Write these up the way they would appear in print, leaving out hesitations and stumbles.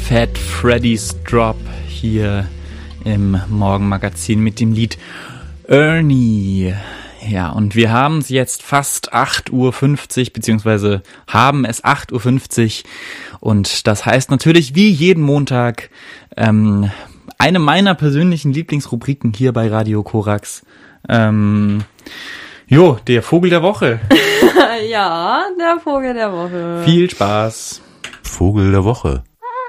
Fat Freddy's Drop hier im Morgenmagazin mit dem Lied Ernie. Ja, und wir haben es jetzt fast 8.50 Uhr, beziehungsweise haben es 8.50 Uhr. Und das heißt natürlich wie jeden Montag eine meiner persönlichen Lieblingsrubriken hier bei Radio Korax. Der Vogel der Woche. Ja, der Vogel der Woche. Viel Spaß. Vogel der Woche.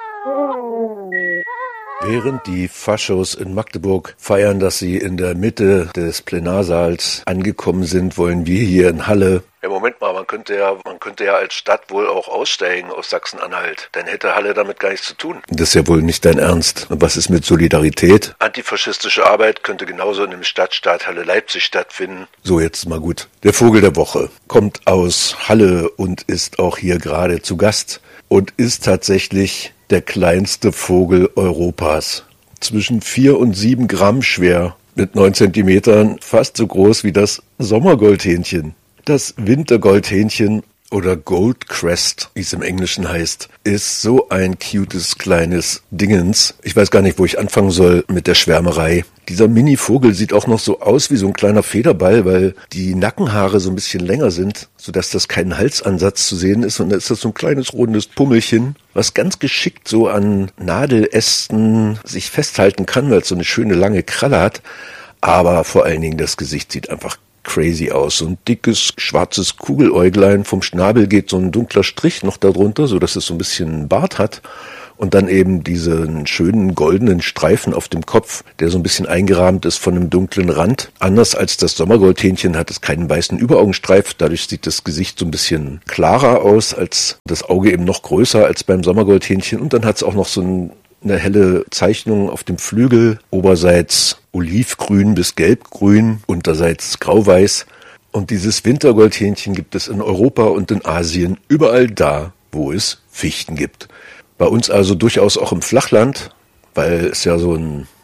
Während die Faschos in Magdeburg feiern, dass sie in der Mitte des Plenarsaals angekommen sind, wollen wir hier in Halle. Ja, Moment mal, man könnte ja als Stadt wohl auch aussteigen aus Sachsen-Anhalt. Dann hätte Halle damit gar nichts zu tun. Das ist ja wohl nicht dein Ernst. Und was ist mit Solidarität? Antifaschistische Arbeit könnte genauso in dem Stadtstaat Halle-Leipzig stattfinden. So, jetzt mal gut. Der Vogel der Woche kommt aus Halle und ist auch hier gerade zu Gast und ist tatsächlich der kleinste Vogel Europas. Zwischen 4 und 7 Gramm schwer, mit 9 Zentimetern, fast so groß wie das Sommergoldhähnchen. Das Wintergoldhähnchen oder Goldcrest, wie es im Englischen heißt, ist so ein cutes kleines Dingens. Ich weiß gar nicht, wo ich anfangen soll mit der Schwärmerei. Dieser Mini-Vogel sieht auch noch so aus wie so ein kleiner Federball, weil die Nackenhaare so ein bisschen länger sind, sodass das kein Halsansatz zu sehen ist. Und da ist das so ein kleines rundes Pummelchen, was ganz geschickt so an Nadelästen sich festhalten kann, weil es so eine schöne lange Kralle hat. Aber vor allen Dingen das Gesicht sieht einfach crazy aus. So ein dickes, schwarzes Kugeläuglein, vom Schnabel geht so ein dunkler Strich noch darunter, so dass es so ein bisschen Bart hat. Und dann eben diesen schönen goldenen Streifen auf dem Kopf, der so ein bisschen eingerahmt ist von einem dunklen Rand. Anders als das Sommergoldhähnchen hat es keinen weißen Überaugenstreif. Dadurch sieht das Gesicht so ein bisschen klarer aus, als das Auge eben noch größer als beim Sommergoldhähnchen. Und dann hat es auch noch so eine helle Zeichnung auf dem Flügel, oberseits olivgrün bis gelbgrün, unterseits grauweiß. Und dieses Wintergoldhähnchen gibt es in Europa und in Asien überall da, wo es Fichten gibt. Bei uns also durchaus auch im Flachland, weil es ja so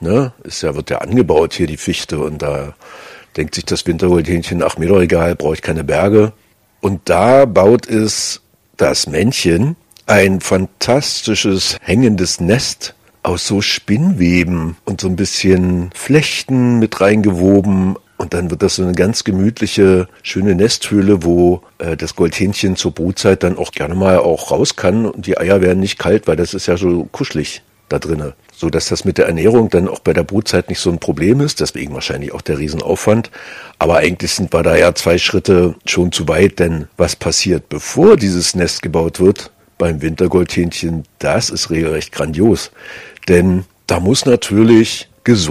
wird ja angebaut hier die Fichte und da denkt sich das Wintergoldhähnchen, ach mir doch egal, brauche ich keine Berge. Und da baut es das Männchen ein fantastisches hängendes Nest aus so Spinnweben und so ein bisschen Flechten mit reingewoben. Und dann wird das so eine ganz gemütliche, schöne Nesthöhle, wo das Goldhähnchen zur Brutzeit dann auch gerne mal auch raus kann. Und die Eier werden nicht kalt, weil das ist ja so kuschelig da drinne. So dass das mit der Ernährung dann auch bei der Brutzeit nicht so ein Problem ist. Deswegen wahrscheinlich auch der Riesenaufwand. Aber eigentlich sind wir da ja 2 Schritte schon zu weit. Denn was passiert, bevor dieses Nest gebaut wird beim Wintergoldhähnchen, das ist regelrecht grandios. Denn da muss natürlich